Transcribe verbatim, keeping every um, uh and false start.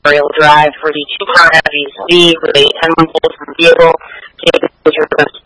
aerial drive for the two-car S U V with a ten-month-old vehicle, taking pictures of